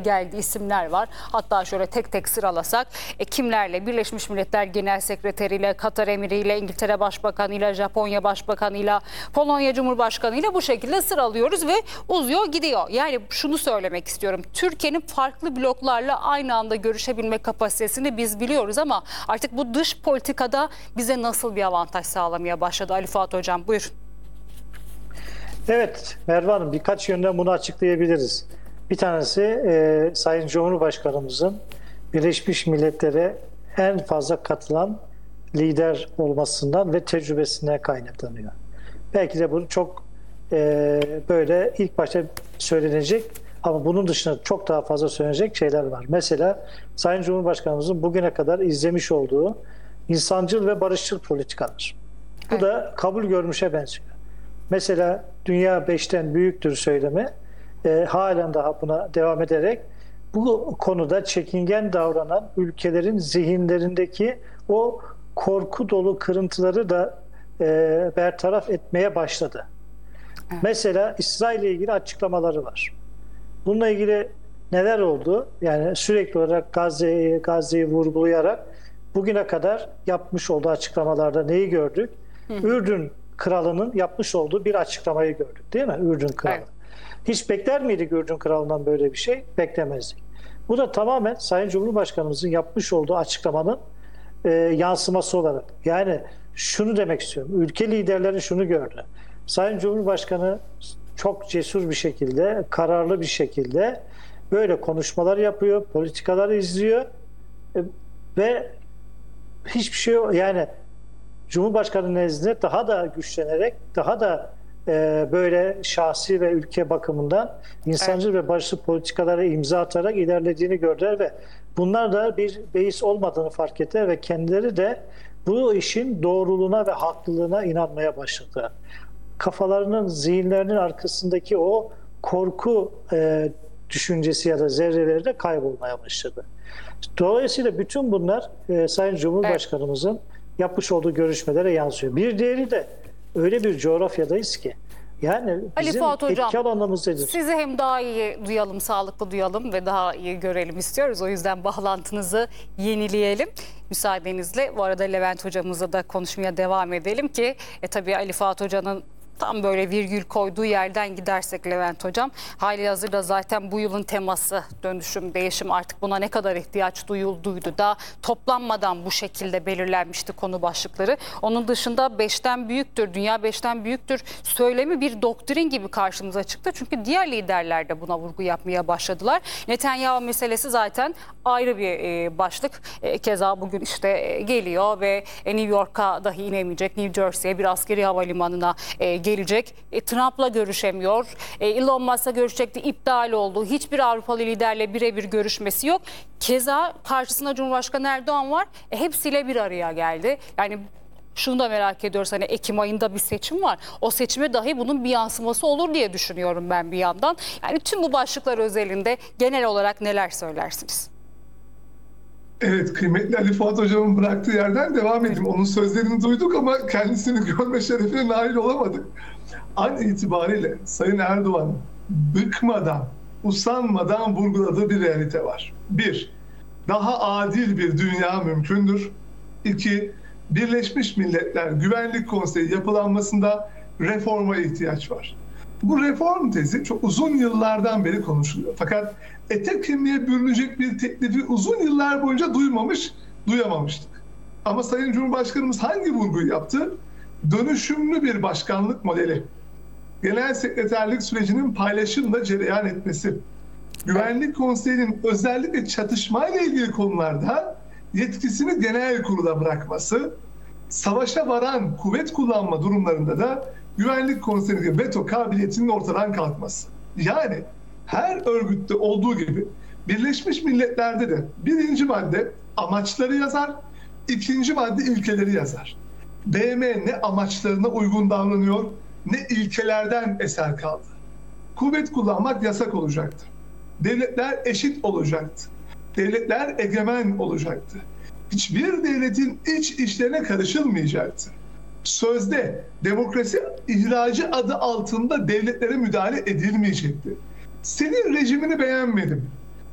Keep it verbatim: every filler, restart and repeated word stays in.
geldiği isimler var. Hatta şöyle tek tek sıralasak e, kimlerle? Birleşmiş Milletler Genel Sekreteriyle, Katar Emiriyle, İngiltere Başbakanıyla, Japonya Başbakanıyla, Polonya Cumhurbaşkanıyla bu şekilde sıralıyoruz ve uzuyor gidiyor. Yani şunu söylemek istiyorum. Türkiye'nin farklı bloklarla aynı anda görüşebilme kapasitesini biz biliyoruz ama artık bu dış politikada bize nasıl bir avantaj sağlamaya başladı? Ali Fuat Hocam buyurun. Evet Merve Hanım, birkaç yönden bunu açıklayabiliriz. Bir tanesi e, Sayın Cumhurbaşkanımızın Birleşmiş Milletler'e en fazla katılan lider olmasından ve tecrübesinden kaynaklanıyor. Belki de bunu çok e, böyle ilk başta söylenecek ama bunun dışında çok daha fazla söylenecek şeyler var. Mesela Sayın Cumhurbaşkanımızın bugüne kadar izlemiş olduğu insancıl ve barışçıl politikalar. Bu evet. da kabul görmüşe benziyor. Mesela dünya beşten büyüktür söylemi e, halen daha buna devam ederek bu konuda çekingen davranan ülkelerin zihinlerindeki o korku dolu kırıntıları da e, bertaraf etmeye başladı. Evet. Mesela İsrail ile ilgili açıklamaları var. Bununla ilgili neler oldu? Yani sürekli olarak Gazze'yi Gazze'yi vurgulayarak bugüne kadar yapmış olduğu açıklamalarda neyi gördük? Hı hı. Ürdün Kralı'nın yapmış olduğu bir açıklamayı gördük değil mi? Ürdün Kralı. Evet. Hiç bekler miydik Ürdün Kralı'ndan böyle bir şey? Beklemezdik. Bu da tamamen Sayın Cumhurbaşkanımızın yapmış olduğu açıklamanın e, yansıması olarak. Yani şunu demek istiyorum. Ülke liderleri şunu gördü. Sayın Cumhurbaşkanı çok cesur bir şekilde, kararlı bir şekilde böyle konuşmalar yapıyor, politikalar izliyor e, ve hiçbir şey yok. Yani Cumhurbaşkanı nezdinde daha da güçlenerek, daha da e, böyle şahsi ve ülke bakımından insancıl evet. ve barışçıl politikalara imza atarak ilerlediğini gördüler ve bunlar da bir beis olmadığını fark ettiler ve kendileri de bu işin doğruluğuna ve haklılığına inanmaya başladılar. Kafalarının, zihinlerinin arkasındaki o korku e, düşüncesi ya da zerreleri de kaybolmaya başladı. Dolayısıyla bütün bunlar e, Sayın Cumhurbaşkanımızın evet. yapmış olduğu görüşmelere yansıyor. Bir diğeri de öyle bir coğrafyadayız ki yani Ali bizim Fuat Hocam, etki alanımızdadır. Sizi hem daha iyi duyalım, sağlıklı duyalım ve daha iyi görelim istiyoruz. O yüzden bağlantınızı yenileyelim. Müsaadenizle bu arada Levent Hocamızla da konuşmaya devam edelim ki e, tabii Ali Fuat Hoca'nın tam böyle virgül koyduğu yerden gidersek Levent Hocam, halihazırda zaten bu yılın teması dönüşüm, değişim, artık buna ne kadar ihtiyaç duyulduydu da toplanmadan bu şekilde belirlenmişti konu başlıkları. Onun dışında beşten büyüktür, dünya beşten büyüktür söylemi bir doktrin gibi karşımıza çıktı. Çünkü diğer liderler de buna vurgu yapmaya başladılar. Netanyahu meselesi zaten ayrı bir e, başlık. E, keza bugün işte e, geliyor ve e, New York'a dahi inemeyecek, New Jersey'ye bir askeri havalimanına e, gelecek. E, Trump'la görüşemiyor. E, Elon Musk'la görüşecekti, iptal oldu. Hiçbir Avrupalı liderle birebir görüşmesi yok. Keza karşısında Cumhurbaşkanı Erdoğan var. E, hepsiyle bir araya geldi. Yani şunu da merak ediyoruz, hani Ekim ayında bir seçim var. O seçime dahi bunun bir yansıması olur diye düşünüyorum ben bir yandan. Yani tüm bu başlıklar özelinde genel olarak neler söylersiniz? Evet, kıymetli Ali Fuat Hocam'ın bıraktığı yerden devam edeyim. Onun sözlerini duyduk ama kendisini görme şerefine nail olamadık. An itibariyle Sayın Erdoğan bıkmadan, usanmadan vurguladığı bir realite var. Bir, daha adil bir dünya mümkündür. İki, Birleşmiş Milletler Güvenlik Konseyi yapılanmasında reforma ihtiyaç var. Bu reform tezi çok uzun yıllardan beri konuşuluyor. Fakat ete kemiğe bürünecek bir teklifi uzun yıllar boyunca duymamış, duyamamıştık. Ama Sayın Cumhurbaşkanımız hangi vurguyu yaptı? Dönüşümlü bir başkanlık modeli, genel sekreterlik sürecinin paylaşımla cereyan etmesi, Güvenlik Konseyi'nin özellikle çatışmayla ilgili konularda yetkisini genel kurula bırakması, savaşa varan kuvvet kullanma durumlarında da Güvenlik Konseyi'nin veto kabiliyetinin ortadan kalkması. Yani her örgütte olduğu gibi Birleşmiş Milletler'de de birinci madde amaçları yazar, ikinci madde ilkeleri yazar. B M ne amaçlarına uygun davranıyor, ne ilkelerden eser kaldı. Kuvvet kullanmak yasak olacaktı. Devletler eşit olacaktı. Devletler egemen olacaktı. Hiçbir devletin iç işlerine karışılmayacaktı. Sözde demokrasi ihracı adı altında devletlere müdahale edilmeyecekti. Senin rejimini beğenmedim.